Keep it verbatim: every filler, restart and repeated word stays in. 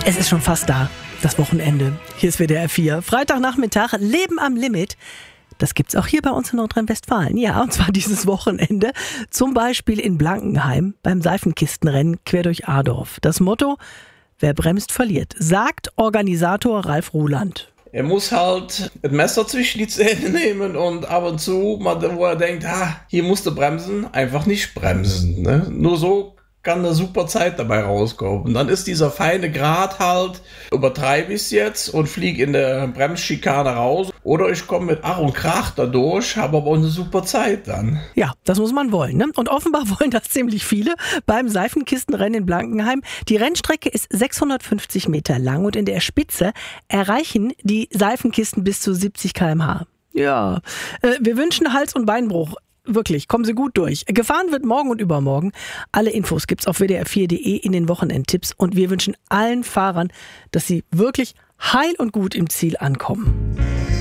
Es ist schon fast da, das Wochenende. Hier ist W D R vier. Freitagnachmittag, Leben am Limit. Das gibt's auch hier bei uns in Nordrhein-Westfalen. Ja, und zwar dieses Wochenende. Zum Beispiel in Blankenheim beim Seifenkistenrennen quer durch Adorf. Das Motto: Wer bremst, verliert, sagt Organisator Ralf Ruland. Er muss halt ein Messer zwischen die Zähne nehmen und ab und zu, wo er denkt, ah, hier musst du bremsen, einfach nicht bremsen. Ne? Nur so kann eine super Zeit dabei rauskommen. Und dann ist dieser feine Grat halt, übertreibe ich es jetzt und fliege in der Bremsschikane raus. Oder ich komme mit Ach und Krach da durch, habe aber auch eine super Zeit dann. Ja, das muss man wollen, ne? Und offenbar wollen das ziemlich viele beim Seifenkistenrennen in Blankenheim. Die Rennstrecke ist sechshundertfünfzig Meter lang und in der Spitze erreichen die Seifenkisten bis zu siebzig Kilometer pro Stunde. Ja, äh, wir wünschen Hals- und Beinbruch. Wirklich, kommen Sie gut durch. Gefahren wird morgen und übermorgen. Alle Infos gibt's auf w d r vier punkt d e in den Wochenendtipps. Und wir wünschen allen Fahrern, dass sie wirklich heil und gut im Ziel ankommen.